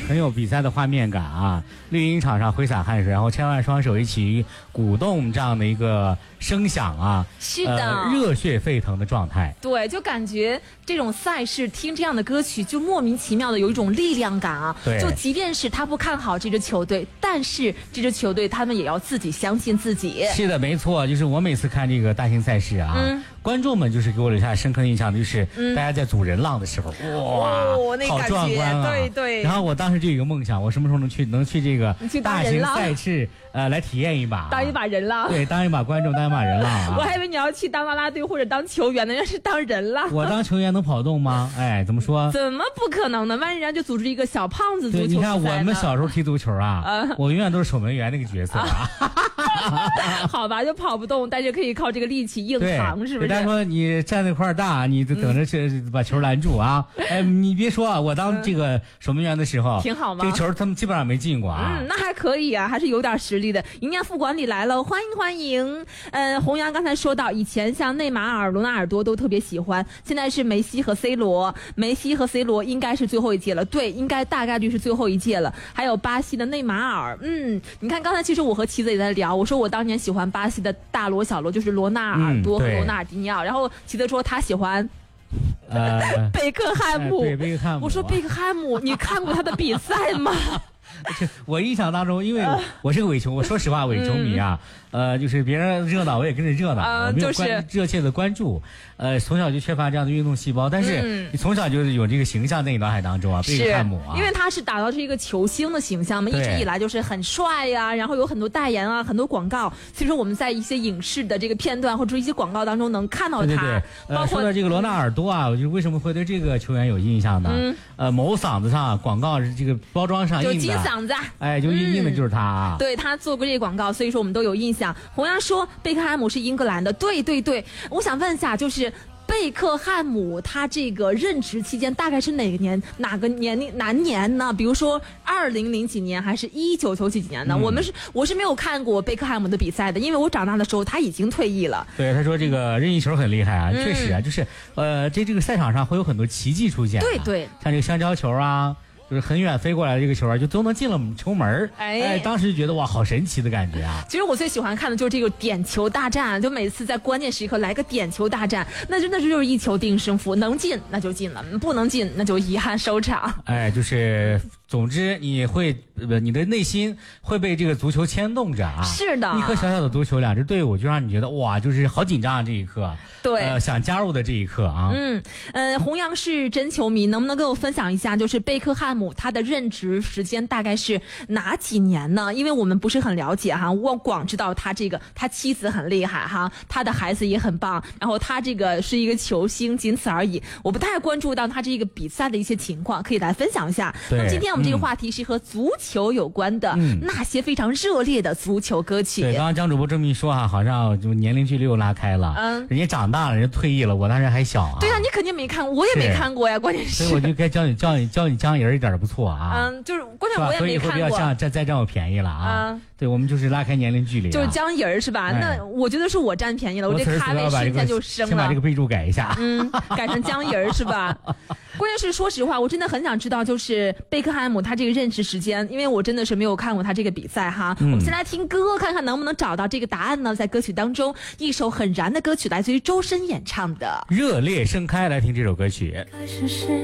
很有比赛的画面感啊！绿茵场上挥洒汗水，然后千万双手一起鼓动，这样的一个声响啊， 是的， 热血沸腾的状态。 对，就感觉这种赛事听这样的歌曲，就莫名其妙的有一种力量感啊。 对， 就即便是他不看好这支球队，但是这支球队他们也要自己相信自己。 是的，没错，就是我每次看这个大型赛事啊，观众们就是给我留下深刻的印象，就是大家在组人浪的时候，哇， 那好壮观啊！ 对对。 然后我当时就有一个梦想，我什么时候能去这个大型赛事，来体验一把， 当一把人浪。 对，当一把观众，当一把人浪啊！ 我还以为你要去当啦啦队或者当球员呢，人家是当人浪。 我当球员能跑动吗？哎，怎么说？ 怎么不可能呢？万一人家就组织一个小胖子足球对，你看我们小时候踢足球啊，我永远都是守门员那个角色啊。 好吧，就跑不动，但是可以靠这个力气硬扛，是不是？ 人家说你站那块大，你等着去把球拦住啊！哎，你别说啊，我当这个守门员的时候， 挺好吗？ 这个球他们基本上没进过啊。 那还可以啊，还是有点实力的。迎年副管理来了，欢迎欢迎。弘扬刚才说到，以前像内马尔、罗纳尔多都特别喜欢，现在是梅西和 C 罗，梅西和 C 罗应该是最后一届了，对，应该大概率是最后一届了。还有巴西的内马尔，你看刚才其实我和棋子也在聊，我说我当年喜欢巴西的大罗小罗，就是罗纳尔多和罗纳尔迪尼奥，然后棋子说他喜欢贝克汉姆， 对，贝克汉姆。 我说贝克汉姆，你看过他的比赛吗？ 我印象当中，因为我是个伪球，我说实话，伪球迷啊，就是别人热闹我也跟着热闹，我没有热切的关注，从小就缺乏这样的运动细胞，但是你从小就是有这个形象在你脑海当中啊，贝克汉姆啊， 因为他是打造出一个球星的形象嘛，一直以来就是很帅呀，然后有很多代言啊，很多广告，所以说我们在一些影视的这个片段或者一些广告当中能看到他。 对，包括说到这个罗纳尔多啊，我就为什么会对这个球员有印象呢？某嗓子上广告这个包装上印的， 就金嗓子， 哎，就印的就是他啊。 对，他做过这个广告，所以说我们都有印象。弘扬说贝克汉姆是英格兰的，对，我想问一下，就是贝克汉姆他这个任职期间大概是哪个年年呢？比如说2000几年还是1990几年呢？我是没有看过贝克汉姆的比赛的，因为我长大的时候他已经退役了。 对，他说这个任意球很厉害啊，确实啊，就是这个赛场上会有很多奇迹出现， 对， 像这个香蕉球啊。就是很远飞过来的这个球啊，就都能进了球门。哎，当时就觉得哇，好神奇的感觉啊！ 其实我最喜欢看的就是这个点球大战，就每次在关键时刻来个点球大战，那真的就是一球定胜负，能进那就进了，不能进那就遗憾收场。 哎，就是总之你的内心会被这个足球牵动着啊。 是的， 一颗小小的足球，两支队伍就让你觉得哇，就是好紧张啊这一刻。 对， 想加入的这一刻啊。 弘扬是真球迷，能不能跟我分享一下，就是贝克汉姆他的任职时间大概是哪几年呢？因为我们不是很了解哈，我光知道他妻子很厉害哈，他的孩子也很棒，然后他这个是一个球星，仅此而已。我不太关注到他这个比赛的一些情况，可以来分享一下。那么今天我们这个话题是和足球有关的，那些非常热烈的足球歌曲。 对，刚刚张主播这么一说哈，好像就年龄距离又拉开了。人家长大了，人家退役了，我当时还小啊。 对啊，你肯定没看过，我也没看过呀，关键是。 所以我就该教你姜人一点不错啊。 就是关键我也没看过。 所以以后不要再占我便宜了啊。对，我们就是拉开年龄距离。 就是姜人是吧？那我觉得是我占便宜了，我这咖位瞬间就升了。 先把这个备注改一下。 改成姜人是吧？关键是说实话，我真的很想知道，就是贝克汉姆他这个任职时间，因为我真的是没有看过他这个比赛哈。我们先来听歌，看看能不能找到这个答案呢？在歌曲当中，一首很燃的歌曲，来自于周深演唱的《 热烈盛开》，来听这首歌曲。 开始时